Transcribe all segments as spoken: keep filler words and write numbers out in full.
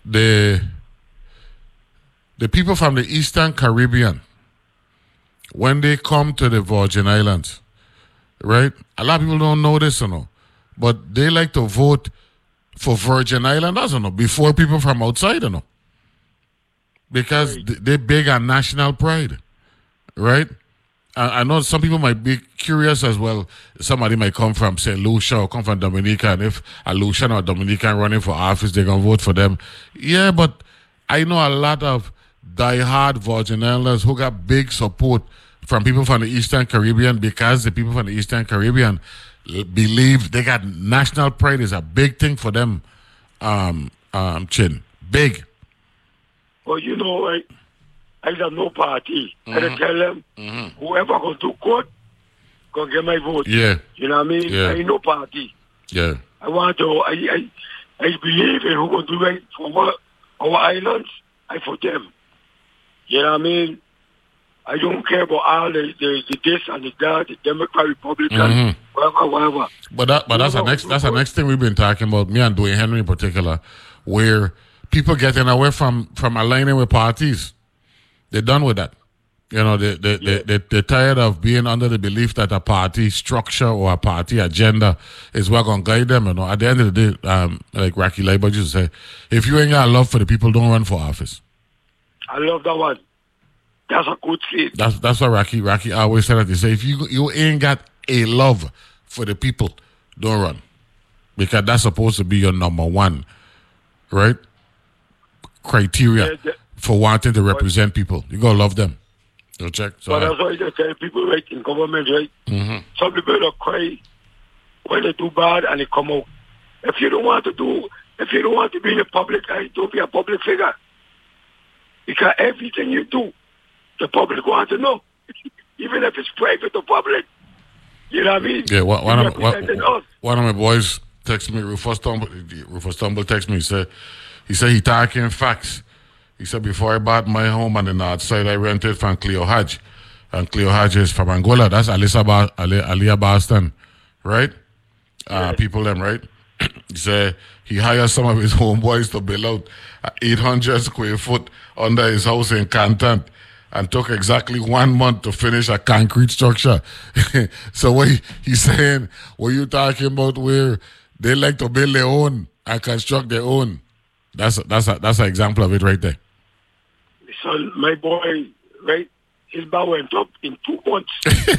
the the people from the Eastern Caribbean, when they come to the Virgin Islands, right? A lot of people don't know this, you know, but they like to vote for Virgin Islanders, you know, before people from outside, you know, because right. they're big on national pride, right? I, I know some people might be curious as well. Somebody might come from Saint Lucia or come from Dominica, and if a Lucian or Dominican running for office, they're going to vote for them. Yeah, but I know a lot of diehard Virgin Islanders who got big support from people from the Eastern Caribbean because the people from the Eastern Caribbean believe they got national pride is a big thing for them, um, um, Chin. Big. Well, you know, I, I got no party. Mm-hmm. I tell them, mm-hmm. whoever goes to court, go get my vote. Yeah. You know what I mean? Yeah. I ain't no party. Yeah. I want to, I I, I believe in who going to do right for our, our islands, I for them. You know what I mean? I don't care about all the, the, the this and the that, the Democrat, Republican, mm-hmm. whatever, whatever. But that, but that's the next, that's the next thing we've been talking about. Me and Dwayne Henry in particular, where people getting away from from aligning with parties. They're done with that. You know, they they, yeah. they they they're tired of being under the belief that a party structure or a party agenda is what gonna guide them. You know, at the end of the day, um, like Rocky Leiber used to say, if you ain't got love for the people, don't run for office. I love that one. That's a good thing. That's that's what Rocky Rocky always said. That they say if you you ain't got a love for the people, don't run, because that's supposed to be your number one, right? Criteria yeah, the, for wanting to represent people. You gotta love them. You check. So but that's why I tell people, right, in government, right? Mm-hmm. Some people don't cry when they do bad and they come out. If you don't want to do, if you don't want to be in the public eye, don't be a public figure. Because everything you do, the public want to know, even if it's private or public. You know what I mean? Yeah, one, one, of, one, one of my boys text me, Rufus Tumble, Rufus Tumble text me, he said, he said he talking facts. He said, before I bought my home on the north side, I rented from Cleo Hodge. And Cleo Hodge is from Angola. That's Alisa ba- Ali- Aliyah Boston, right? Uh, yeah. People them, right? He said he hired some of his homeboys to build out eight hundred square foot under his house in Canton, and took exactly one month to finish a concrete structure. So what he, he's saying, what you talking about where they like to build their own and construct their own? That's a, that's a, that's an example of it right there. So my boy, right, his bar went up in two months.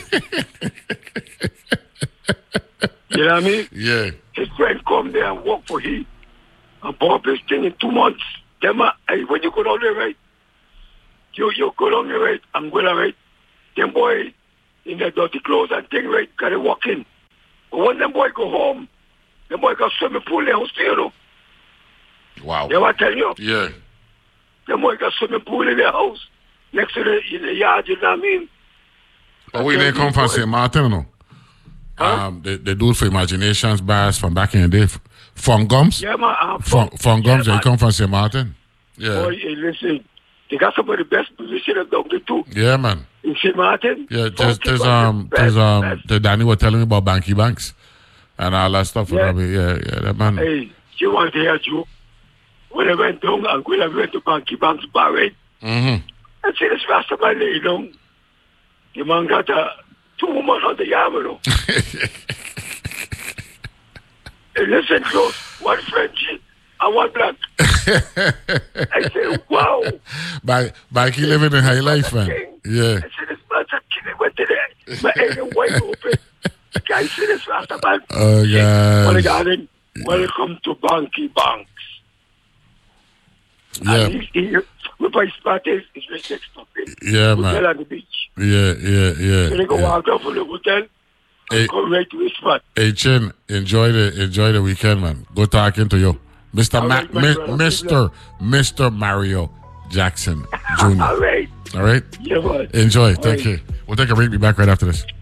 You know what I mean? Yeah. His friend come there and work for him and bought his thing in two months. Them, uh, when you go down there, right, You you go down there, right? Angola, right? Them boy in their dirty clothes and thing, right? Got to walk in. But when them boy go home, them boy got swimming pool in their house, you know. Wow. They want to tell you? Yeah. Them boy got swimming pool in their house next to the in the yard. You know what I mean? But we didn't come from Saint Martin, no. Huh? Um, they they do it for Imaginations bars from back in the day. Fungums. Yeah, man. Uh, Fun, Fungums. Yeah, they come from Saint Martin. Yeah. Boy, hey, listen. They got some of the best musicians down there too. Yeah, man. In Saint Martin. Yeah, there's, there's um, there's um, the Danny was telling me about Banky Banks and all that stuff. Yeah, yeah, yeah, that man. Hey, you want to hear a joke? When I went down, and when I went to Banky Banks bar, right? Mm-hmm. I see this Rasta man lay down. The man got uh, two women on the arm, you know. Hey, listen close, one Frenchie. I want black. I said, wow. By by he living a high life, man. Yeah. I said, this man's a king. Went to there. My head is wide open. The guy said, this Rasta man. Oh, yeah. Well, darling, welcome to Banky Banks. Yeah. And he, he, with my spot is, is right next to it. Yeah, man. Hotel on the beach. Yeah, yeah, yeah. So they go yeah. walk down from the hotel. Hey, go right to his spot. Hey, Chin, enjoy the, enjoy the weekend, man. Go talking to you. Mister Ma- right, Mi- Mister Mister Mario Jackson Junior All right. All right? Yeah, man. Enjoy. All Thank right. you. We'll take a break. Be back right after this.